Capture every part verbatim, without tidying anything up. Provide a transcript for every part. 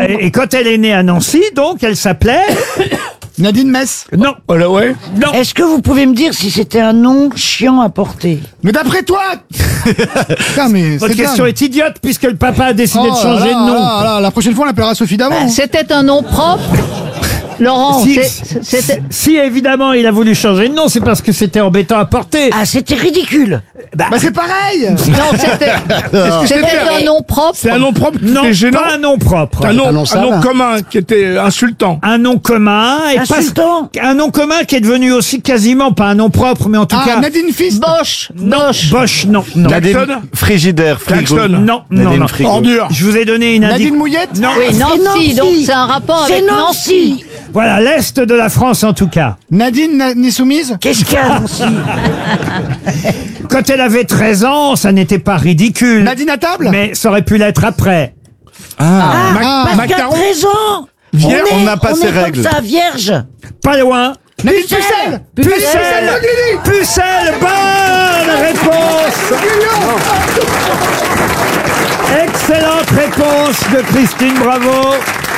Et, et quand elle est née à Nancy, donc, elle s'appelait... Nadine Metz. Non. Oh là ouais. Non. Est-ce que vous pouvez me dire si c'était un nom chiant à porter? Mais d'après toi Putain, mais Votre c'est question dingue. est idiote puisque le papa a décidé Oh de changer là de nom. là là, la prochaine fois, on l'appellera Sophie d'avant. Bah, c'était un nom propre. Laurent, Si, c'est- c'était... si évidemment il a voulu changer de nom, c'est parce que c'était embêtant à porter. Ah, c'était ridicule. Bah c'est pareil. Non, c'était... C'était un nom propre. C'est un nom propre qui Non, était gênant. pas un nom propre. Un nom, Un nom un ça nom va. commun qui était insultant. Un nom commun et pas- Insultant. un nom commun qui est devenu aussi quasiment pas un nom propre, mais en tout Ah, cas. Nadine Fist. Bosch. Non, Bosch. Bosch, non, non. Klaxon. Frigidaire, frigo. Klaxon. Non, non, Nadine non. Frigo. Ordure. Je vous ai donné une indication. Nadine Mouillette. Non. Oui, Nancy, Nancy. donc c'est un rapport C'est avec Nancy. Nancy. Voilà, l'Est de la France en tout cas. Nadine Na- n'est soumise. Qu'est-ce qu'il y a, Nancy? Quand elle avait treize ans, ça n'était pas ridicule. Nadine à table. Mais ça aurait pu l'être après. Ah, Mac- parce qu'à Macaron. treize ans, Vierge, on on est- n'a pas on ses est comme règles. ça, vierge. Pas loin. Nadine Pucelle. Pucelle. Pucelle. Bonne réponse. Excellente réponse de Christine Bravo.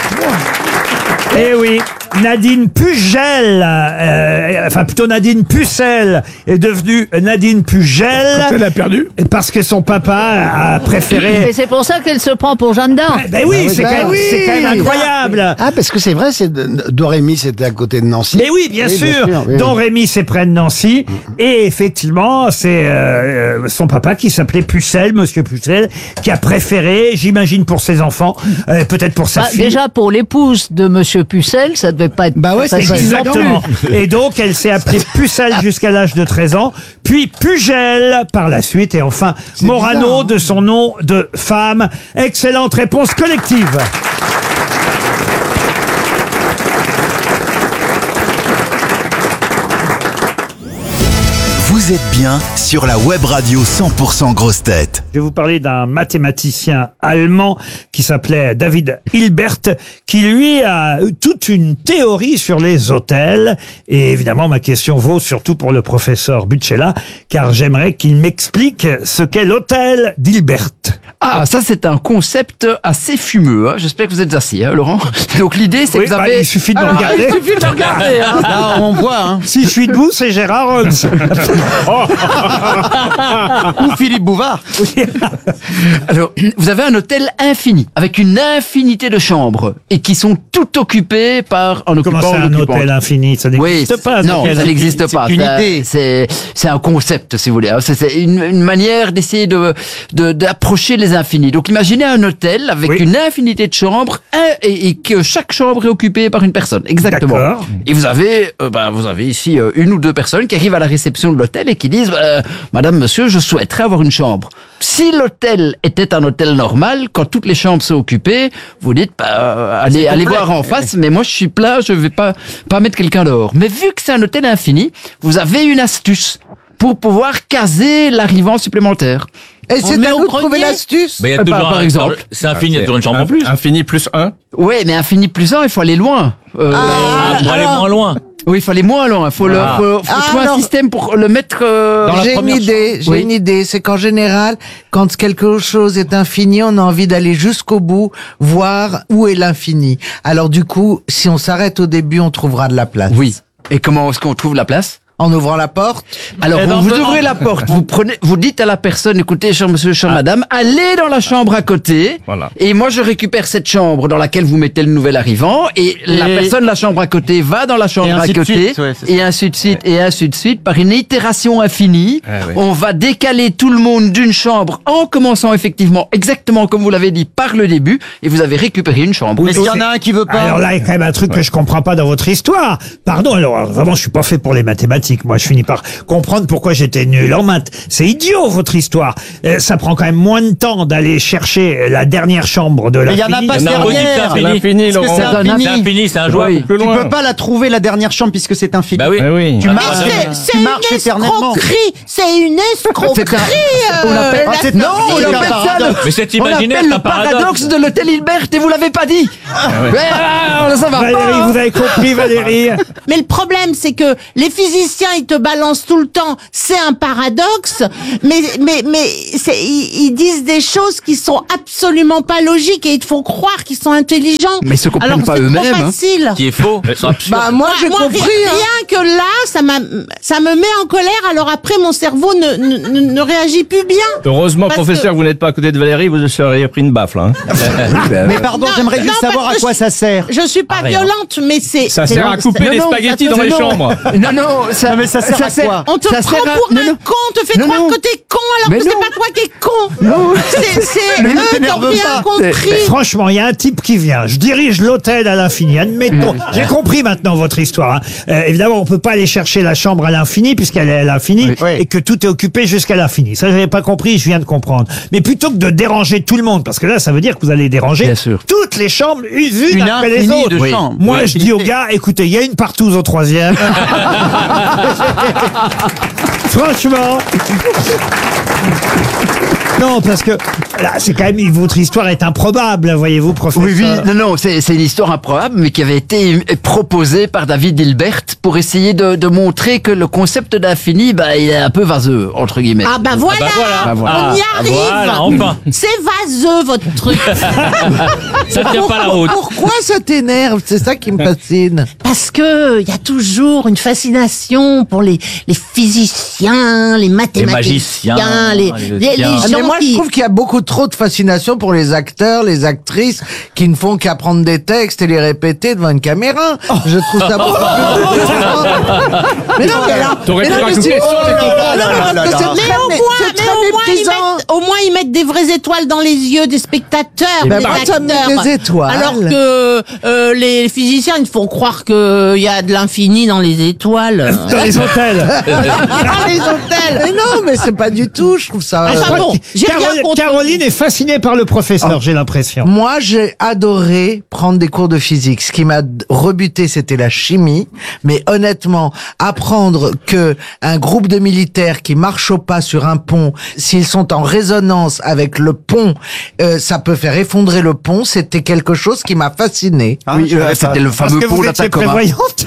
Eh oui, Nadine Pugel, euh, enfin plutôt Nadine Pucelle est devenue Nadine Pugel Elle a perdu. parce que son papa a préféré. Et c'est pour ça qu'elle se prend pour Jeanne d'Arc. Ben oui, c'est ben quand, même- oui. c'est quand même incroyable. Ah, parce que c'est vrai, c'est de- Dorémy, c'était à côté de Nancy. Mais oui, bien Oui, sûr. bien sûr, oui, Don oui. Rémy, c'est près de Nancy. Et effectivement, c'est euh, euh, son papa qui s'appelait Pucelle, Monsieur Pucelle, qui a préféré, j'imagine pour ses enfants, euh, peut-être pour sa Bah, fille. déjà, pour l'épouse de Monsieur Pucelle, ça devait pas être Bah ouais, c'est facile non plus. Exactement. Et donc, elle s'est appelée Pucelle jusqu'à l'âge de treize ans, puis Pugel par la suite, et enfin Morano bizarre, hein. de son nom de femme. Excellente réponse collective. Vous êtes bien sur la web radio cent pour cent Grosses Têtes. Je vais vous parler d'un mathématicien allemand qui s'appelait David Hilbert, qui lui a eu toute une théorie sur les hôtels. Et évidemment, ma question vaut surtout pour le professeur Butchella, car j'aimerais qu'il m'explique ce qu'est l'hôtel d'Hilbert. Ah, ça c'est un concept assez fumeux. Hein. J'espère que vous êtes assis, hein, Laurent. Donc l'idée c'est Oui, que vous bah, avez... il suffit de me Ah, regarder. Il suffit de me regarder. Hein. Là, on voit, hein. Si je suis debout, c'est Gérard Holmes. Ou Philippe Bouvard. Alors, vous avez un hôtel infini, avec une infinité de chambres, et qui sont toutes occupées par un occupant Comment c'est ou un occupante. hôtel infini? Ça Oui, n'existe c'est- pas. non, hôtel ça infini. n'existe pas. une Ça- idée. C'est c'est un concept, si vous voulez. hein. C'est c'est une, une manière d'essayer de de- d'approcher les infinis. Donc, imaginez un hôtel avec Oui. une infinité de chambres un- et, et que chaque chambre est occupée par une personne. Exactement. D'accord. Et vous avez, euh, ben, vous avez ici euh, une ou deux personnes qui arrivent à la réception de l'hôtel et qui disent, euh, Madame, Monsieur, je souhaiterais avoir une chambre. Si l'hôtel était un hôtel normal, quand toutes les chambres sont occupées, vous dites, bah, euh, allez, allez voir en face, mais moi je suis plein, je vais pas pas mettre quelqu'un dehors. Mais vu que c'est un hôtel infini, vous avez une astuce pour pouvoir caser l'arrivant supplémentaire. Et c'est met à au nous de trouver grenier l'astuce. Mais il y a Euh, toujours par- par un- exemple. C'est infini, il y a toujours une chambre en plus. Infini plus un. Oui, mais infini plus un, il faut aller loin. Euh, Ah, pour aller moins loin. Oui, il faut aller moins loin. Il faut, le, Ah. faut, faut Ah, trouver un non. système pour le mettre. euh, Dans la J'ai une première idée, j'ai Oui. une idée. C'est qu'en général, quand quelque chose est infini, on a envie d'aller jusqu'au bout, voir où est l'infini. Alors du coup, si on s'arrête au début, on trouvera de la place. Oui. Et comment est-ce qu'on trouve la place? En ouvrant la porte. Alors, Eh ben, vous, vous en ouvrez faisant- la porte, vous prenez, vous dites à la personne, écoutez, cher monsieur, chère madame, allez dans la chambre à côté. Voilà. Et moi, je récupère cette chambre dans laquelle vous mettez le nouvel arrivant. Et, la Et- personne de la chambre à côté va dans la chambre Et à ainsi de côté. suite, ouais, c'est et ainsi de suite, et ainsi de suite. Par une itération infinie, Ah, ouais. on va décaler tout le monde d'une chambre en commençant effectivement, exactement comme vous l'avez dit, par le début. Et vous avez récupéré une chambre. Mais s'il y en a un qui veut pas. Alors là, il y a quand même un truc que je comprends pas dans votre histoire. Pardon, alors vraiment, je suis pas fait pour les mathématiques. Moi, je finis par comprendre pourquoi j'étais nul en maths. C'est idiot, votre histoire. Euh, ça prend quand même moins de temps d'aller chercher la dernière chambre de Mais il y en a l'infini. pas Il y en a un dernière. c'est infini. L'infini, Parce que Laurent. c'est C'est un infini. C'est infini, c'est injouable. Oui. Plus Tu loin. peux pas la trouver, la dernière chambre, puisque c'est infini. Bah oui. Eh oui. Tu Ah, marches, c'est- tu marches éternellement. C'est une escroquerie. C'est un- on l'appelle- Ah, c'est non, un- on c'est un appelle ça paradoxe. le- Mais c'est on imaginaire, appelle c'est un le paradoxe paradoxe. de l'hôtel Hilbert et vous l'avez pas dit. Ouais, ah, ça va Valérie, pas. vous avez compris, Valérie. Mais le problème, c'est que les physiciens physiciens, ils te balancent tout le temps. C'est un paradoxe, mais mais mais c'est, ils, ils disent des choses qui sont absolument pas logiques et ils te font croire qu'ils sont intelligents. Mais ils se comprennent Alors, pas c'est trop eux-mêmes, hein. facile. Qui est faux. C'est absurde. Bah, moi, j'ai moi, compris, ri- hein. Rien que là, ça m'a, ça me met en colère. Alors après, mon cerveau ne, ne, ne réagit plus bien. Heureusement, Parce professeur, que- vous n'êtes pas à côté de Valérie, vous seriez pris une baffe, là. hein. Mais pardon, Non, j'aimerais non, juste savoir parce à que quoi je- ça sert. Je suis pas rien. violente, mais c'est. Ça c'est- sert à couper non, des non, spaghettis ça dans te- les non. chambres. Non, non, ça, Non, mais ça sert à quoi? On te Ça prend sert à- pour non, un non. con, on te fait Non, croire non. que t'es con alors Mais que c'est non. pas toi qui es con. Non. C'est, c'est Mais ne eux qui ont t'énerve rien pas. compris. Franchement, il y a un type qui vient. Je dirige l'hôtel à l'infini. Admettons. J'ai compris maintenant votre histoire. hein. Euh, évidemment, on peut pas aller chercher la chambre à l'infini puisqu'elle est à l'infini Oui. et que tout est occupé jusqu'à l'infini. Ça, j'avais pas compris. Je viens de comprendre. Mais plutôt que de déranger tout le monde, parce que là, ça veut dire que vous allez déranger Bien sûr. toutes les chambres unes Une après les infinie autres. de Oui. chambres. Moi, Oui, je dis aux infinité. gars, écoutez, il y a une partouze au troisième. Franchement. Non, parce que là, c'est quand même votre histoire est improbable, voyez-vous, professeur. Oui, oui, non, non, c'est c'est une histoire improbable, mais qui avait été proposée par David Hilbert pour essayer de, de montrer que le concept d'infini, bah, il est un peu vaseux, entre guillemets. Ah bah voilà, Ah bah voilà. on y Ah, arrive. voilà, enfin. C'est vaseux votre truc. Ça tient pas la route. Pourquoi ça t'énerve? C'est ça qui me fascine. Parce que il y a toujours une fascination pour les les physiciens, les mathématiciens, magiciens, les les les, les tiens. Ah, mais gens moi, je qui. trouve qu'il y a beaucoup trop de fascination pour les acteurs, les actrices, qui ne font qu'apprendre des textes et les répéter devant une caméra. Je trouve ça beaucoup plus intéressant. Mais non, mais alors, T'aurais mais pu non, mais rajouter c'est- les sons, les oh là copains. là là là Mais là. Mais C'est au très- moins, c'est mais très au moins, ils méprisant. mettent, au moins ils mettent des vraies étoiles dans les yeux des spectateurs, Ben, des bah, ça met acteurs. des étoiles. Alors que euh, les physiciens, ils font croire que il y a de l'infini dans les étoiles. Dans les hôtels. Dans les hôtels. Mais non, mais c'est pas du tout, je trouve ça... Ah, euh, ça bon, j'ai rien Carole- contre Caroline est fascinée par le professeur, j'ai l'impression. Moi, j'ai adoré prendre des cours de physique. Ce qui m'a d- rebuté, c'était la chimie. Mais honnêtement, apprendre que un groupe de militaires qui marche au pas sur un pont, s'ils sont en résonance avec le pont, euh, ça peut faire effondrer le pont, c'était quelque chose qui m'a fasciné. Ah, oui, je euh, savais pas. c'était le Parce fameux que pont vous étiez d'Atacama. prévoyante.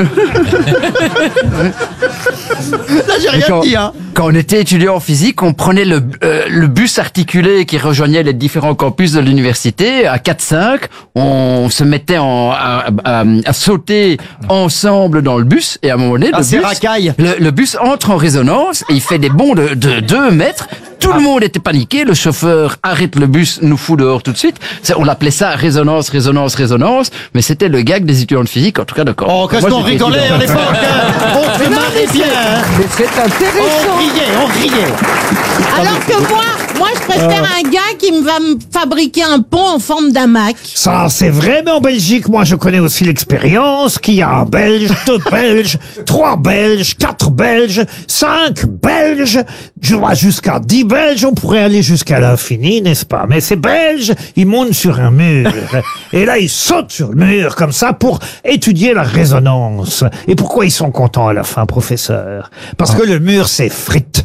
Là, j'ai Et rien quand, dit, hein. quand on était étudiant en physique, on prenait le, euh, le bus articulé qui rejoignait les différents campus de l'université à quatre cinq. On se mettait en, à, à- à sauter ensemble dans le bus et à un moment donné, Ah, le, c'est bus, racaille. le, le bus entre en résonance et il fait des bonds de, de deux mètres. Tout le monde était paniqué. Le chauffeur arrête le bus, nous fout dehors tout de suite. C'est- On l'appelait ça résonance, résonance, résonance. Mais c'était le gag des étudiants de physique, en tout cas de Caen. Oh, qu'est-ce Moi, qu'on j'étais rigolait étudiant. à l'époque, hein. On se marrait bien, hein. Mais c'est On intéressant. riait, on riait. Alors que moi, moi, je préfère un gars qui me va me fabriquer un pont en forme d'hamac. Ça, c'est vrai, mais en Belgique, moi, je connais aussi l'expérience qu'il y a un Belge, deux Belges, trois Belges, quatre Belges, cinq Belges, je vois jusqu'à dix Belges, on pourrait aller jusqu'à l'infini, n'est-ce pas? Mais ces Belges, ils montent sur un mur. Et là, ils sautent sur le mur, comme ça, pour étudier la résonance. Et pourquoi ils sont contents à la fin, professeur? Parce que le mur s'effrite.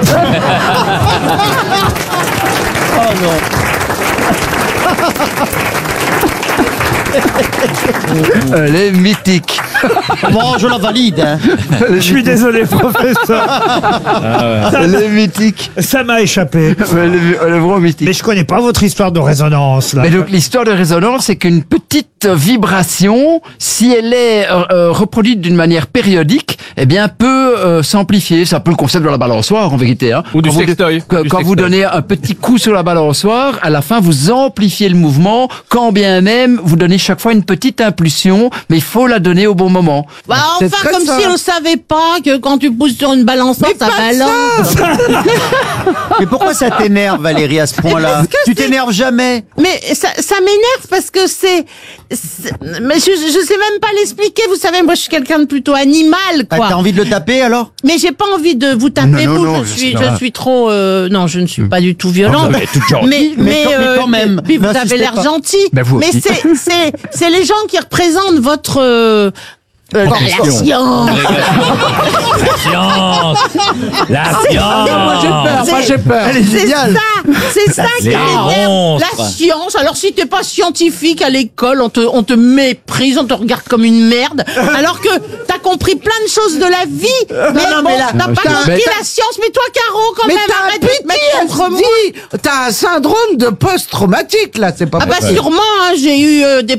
Elle est mythique. Bon, je la valide, hein. Je suis désolé, professeur. Elle est mythique. Ça m'a échappé. Elle est, elle est vraiment mythique. Mais je connais pas votre histoire de résonance, là. Mais donc l'histoire de résonance, c'est qu'une petite vibration, si elle est euh, euh, reproduite d'une manière périodique, eh bien peut euh, s'amplifier. C'est un peu le concept de la balançoire en vérité. Hein. Ou du Quand vous- sextoy. Quand, Du quand vous sextoy. donnez un petit coup sur la balançoire, à la fin vous amplifiez le mouvement, quand bien même vous donnez chaque fois une petite impulsion, mais il faut la donner au bon moment. Bah, C'est enfin, très comme ça. si on savait pas que quand tu pousses sur une balançoire, ça balance. Mais pourquoi ça t'énerve, Valérie, à ce point-là? parce que Tu c'est- t'énerves jamais. Mais ça, ça m'énerve parce que c'est, c'est- mais je, je sais même pas l'expliquer. Vous savez, moi, je suis quelqu'un de plutôt animal, Ah, quoi. T'as envie de le taper, alors? Mais j'ai pas envie de vous taper, Non, non, vous. non, je je suis, sais je pas. suis trop, euh, non, je ne suis pas du tout violente. vous avez toute gentille. mais, Mais quand- mais euh, quand même, Puis vous n'insistez avez l'air pas. gentil. Ben, vous mais aussi. c'est, c'est, c'est les gens qui représentent votre, euh, Euh, Bon, la question. science. La science. La science. Moi j'ai peur, moi j'ai peur. Elle est C'est géniale. ça, c'est ça qui Les m'énerve. monstres. La science. Alors si t'es pas scientifique à l'école, on te, on te méprise, on te regarde comme une merde. Alors que t'as compris plein de choses de la vie. Mais non, bon, mais là- t'as pas mais- compris mais- la science. Mais toi, Caro, quand Mais même, t'as un arrête de te mettre contre moi. P T S D. T'as un syndrome de post-traumatique là, c'est pas Ah bah possible. sûrement, hein, j'ai eu euh, des